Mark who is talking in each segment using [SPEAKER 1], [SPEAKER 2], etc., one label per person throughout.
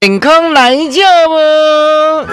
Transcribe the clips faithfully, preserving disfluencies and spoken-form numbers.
[SPEAKER 1] 健康来照无？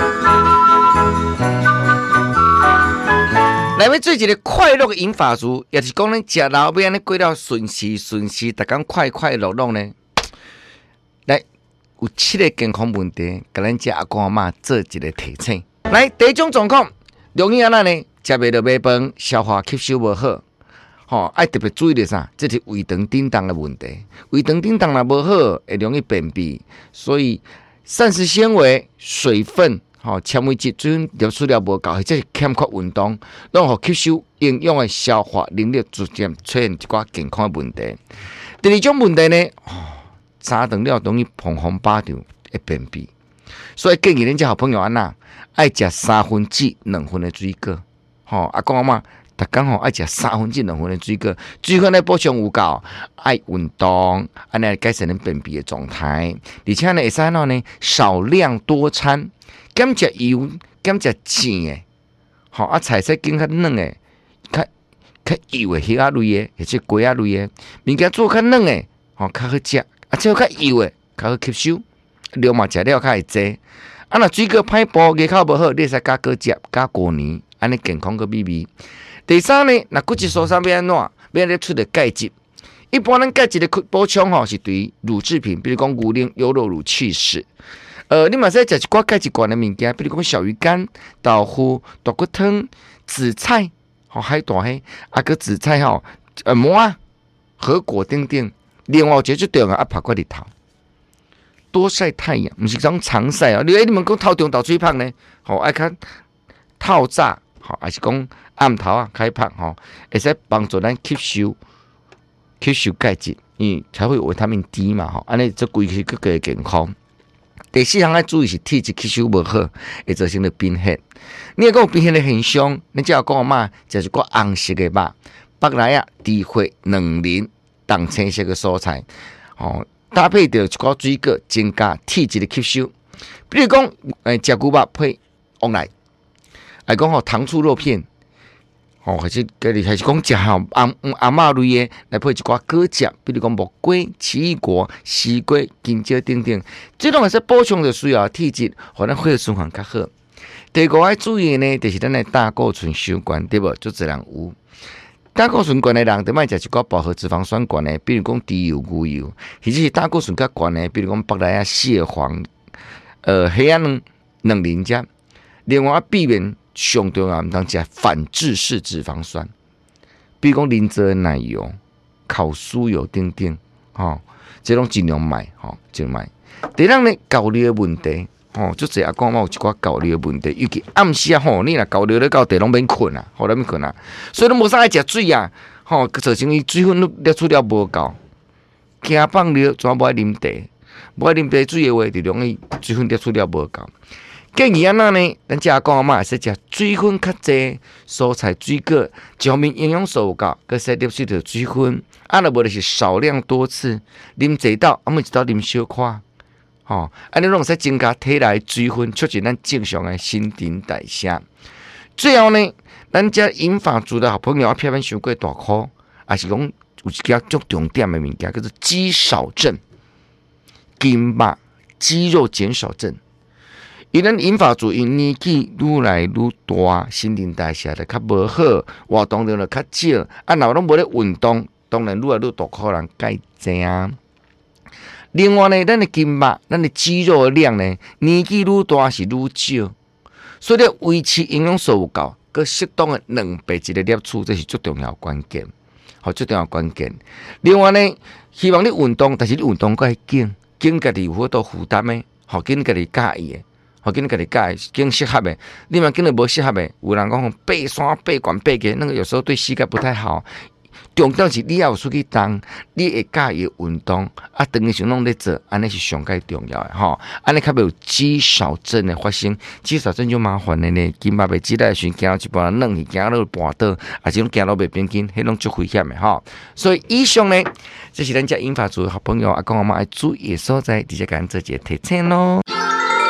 [SPEAKER 1] 来要做一个快乐的饮法族，也是讲咱食老要安尼过了顺时顺时，逐工快快乐乐呢。来，有七个健康问题，甲咱这阿公阿嬷做一个提醒。来，第一种状况，容易安那呢？食袂到饭饭，消化吸收无好。吼、哦，爱特别注意的啥？这是胃肠叮当的问题。胃肠叮当若无好，会容易便秘。所以膳食纤维、水分、吼、哦、纤维质、水分摄取了无够，或者是欠缺运动，让互吸收营养的消化能力逐渐出现一寡健康的问题。第二种问题呢，哦，三顿了容易碰风巴掌，会便秘。所以建议恁这好朋友安那爱食三分至两分的水果。吼、哦，阿公阿嬷。逐工吼爱食三分至两分的水果，水分咧补充有够，爱运动，安尼来改善恁便秘的状态。而且呢，会使喏呢少量多餐，减食油，减食甜的，吼啊菜色更较软的，较较油的迄啊类的，或者鸡啊类的，物件做较软的，吼较好食，啊即较油的，较好吸收，量嘛食了较会济。啊，若水果歹补，牙口无好，你会使加果汁、加果泥，安尼健康个美味。第三呢，那骨质疏松要安怎？要咧出的钙质。一般咱钙质的补充吼，是对于乳制品，比如讲牛奶、优酪乳、起司。呃，你嘛使食一寡钙质高的物件，比如讲小鱼干、豆腐、豆骨汤、紫菜，吼海带嘿，啊个紫菜吼，呃馍啊、核果等等。另外一个最重要啊，晒过日头，多晒太阳，不是讲常晒啊。你诶，你们讲头中豆水胖呢？吼，爱看透早，吼还是讲？暗头啊，开拍吼，会使帮助咱吸收吸收钙质，因为才会有维他命 D 嘛吼，安尼这规气更加健康。第四项要注意是体质吸收无好，会造成的贫血。你若讲有贫血的现象，你只要讲嘛，就是个红色的肉、白来啊、猪血、卵磷、淡青色的蔬菜，哦，搭配着一个水果，增加体质的吸收。比如讲，诶，食牛肉配旺来，来讲吼糖醋肉片。哦，还是家己还是讲食吼红红肉类的来配一寡果汁，比如讲木瓜、奇异果、西瓜、金蕉等等，这种也是补充着需要体质，互咱血液循环较好。第五要注意的呢，就是咱的胆固醇伤悬，对无？就这人有胆固醇悬的人，就莫食一寡饱和脂肪酸悬的，比如讲猪油、牛油，或者是胆固醇较悬的，比如讲白来啊、蟹黄、呃黑暗卵、卵磷汁。另外避免。上重要，唔当食反制式脂肪酸，比如讲磷脂奶油、烤酥油等等，吼、哦，这种尽量买，吼、哦，尽量买。第二呢，焦虑的问题，吼、哦，就这阿公嘛有一寡焦虑的问题，尤其暗时啊，吼，你若焦虑咧到地拢免困啊，吼，拢免困啊，所以你无啥爱食水啊，吼、哦，造成伊水分摄取了无够，惊放尿，全无爱啉茶，无爱啉茶水的话，就容易水分摄取了无够。建议安那呢？咱食阿公阿嬷会使食水分较济，蔬菜水果，一方面营养素有够，佮使摄取着水分。啊，若无就是少量多次，啉一道，啊，每一道啉小块，吼、哦，安尼拢会使增加体内水分，促进咱正常的新陈代谢。最后呢，咱这饮法族的好朋友啊，偏偏伤过大块，也是讲有一件足重点的物件，叫做肌少症、筋膜肌肉减少症。伊咱饮法族因年纪愈来愈大，新陈代谢就较无好，活动量就较少，啊，若拢无咧运动，当然愈来愈大可能改正。另外呢，咱的筋膜、咱的肌肉的量呢，年纪愈大是愈少，所以维持营养素有够，佮适当的蛋白质的摄取，这是最重要关键，好，最重要关键。另外呢，希望你运动，但是你运动该紧，紧家己有好多负担的，好紧家己介意的。好，今日给你改，更适合的。另外，今日无适合的，有人讲爬山、爬悬、爬低，那个有时候对膝盖不太好。重点是你要有出去动，你会介意运动，啊，长期想拢咧做，安尼是上介重要的吼。安尼较袂有肌少症的发生，肌少症就麻烦的呢。筋膜袂肌力时，行到一半软去，行到跋倒，啊，这种行路袂平均，迄种足危险的吼。所以以上呢，这是咱家英法族好朋友阿公阿妈爱注意的所在，直接甲咱做一个提醒咯。